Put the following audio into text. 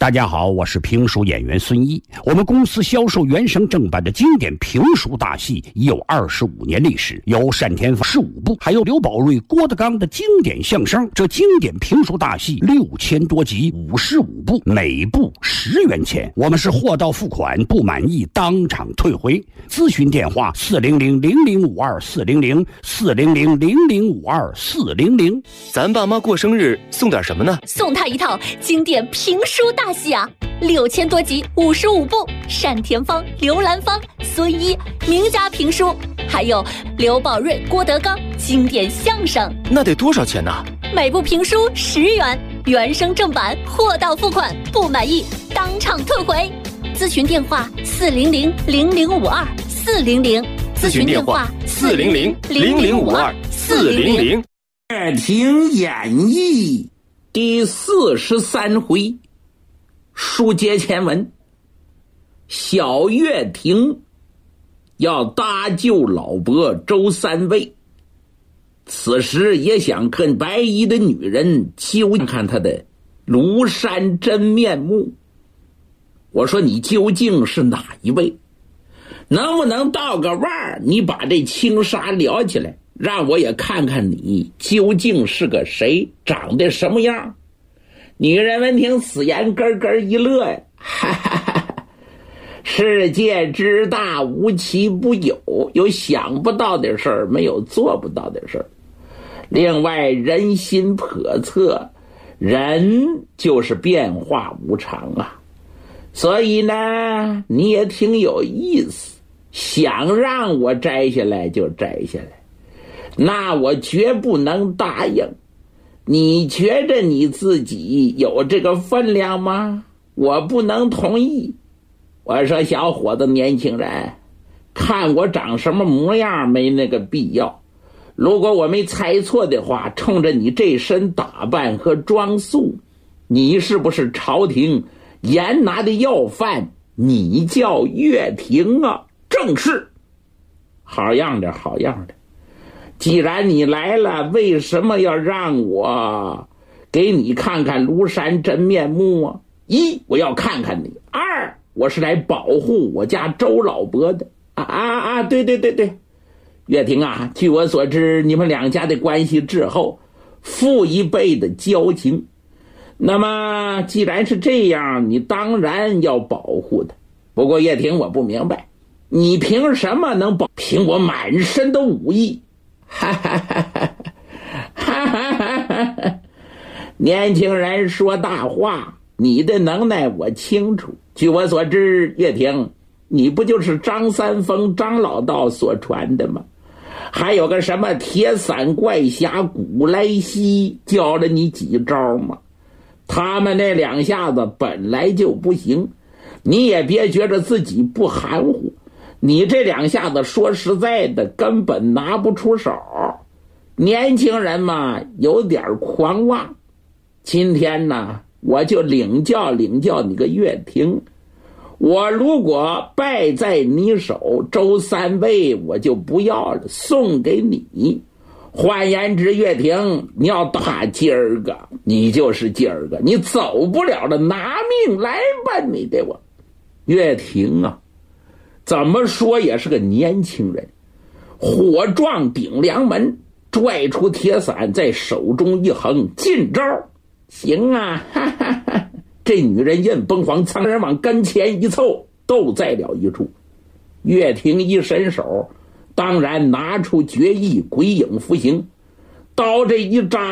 大家好，我是评书演员孙一。我们公司销售原声正版的经典评书大戏已有25年历史，有单田芳15部，还有刘宝瑞、郭德纲的经典相声。这经典评书大戏6000多集，55部，每部10元钱。我们是货到付款，不满意当场退回。咨询电话400-0052-400，400-0052-400。 咱爸妈过生日送点什么呢？ 送他一套经典评书大戏啊，6000多集，55部，单田芳、刘兰芳、孙一名家评书，还有刘宝瑞、郭德纲经典相声。 那得多少钱呢？ 每部评书10元，原声正版，货到付款，不满意当场退回。咨询电话400-0052-400， 咨询电话400-0052-400。 乐亭演义第43回，书接前文。小乐亭要搭救老伯周三位，此时也想跟白衣的女人究竟看她的庐山真面目。我说你究竟是哪一位？能不能倒个腕儿，你把这轻纱撩起来，让我也看看你究竟是个谁，长得什么样。女人闻听此言，咯咯一乐呀，哈哈哈！世界之大，无奇不有，有想不到的事儿，没有做不到的事儿。另外，人心叵测，人就是变化无常啊。所以呢，你也挺有意思，想让我摘下来就摘下来，那我绝不能答应。你觉着你自己有这个分量吗？我不能同意。我说小伙子，年轻人，看我长什么模样没那个必要。如果我没猜错的话，冲着你这身打扮和装束，你是不是朝廷严拿的要犯？你叫乐亭啊？正是。好样的，好样的。既然你来了，为什么要让我给你看看庐山真面目啊？一，我要看看你；二，我是来保护我家周老伯的。对，乐亭啊，据我所知，你们两家的关系之后，父一辈的交情。那么既然是这样，你当然要保护他。不过乐亭，我不明白，你凭什么能保？凭我满身的武艺。哈哈哈哈哈！年轻人说大话，你的能耐我清楚。据我所知，乐亭，你不就是张三丰张老道所传的吗？还有个什么铁伞怪侠古来稀教了你几招吗？他们那两下子本来就不行，你也别觉得自己不含糊，你这两下子说实在的根本拿不出手。年轻人嘛，有点狂妄。今天呢，我就领教领教你个乐亭。我如果败在你手，周三位我就不要了，送给你。换言之，乐亭，你要打今儿个，你就是今儿个，你走不了了，拿命来吧，你给我。乐亭啊，怎么说也是个年轻人，火撞顶梁门，拽出铁伞，在手中一横，进招。行啊，哈哈哈！这女人印崩黄，苍人往跟前一凑，都在了一处。乐亭一伸手，当然拿出绝艺鬼影符形，刀这一扎，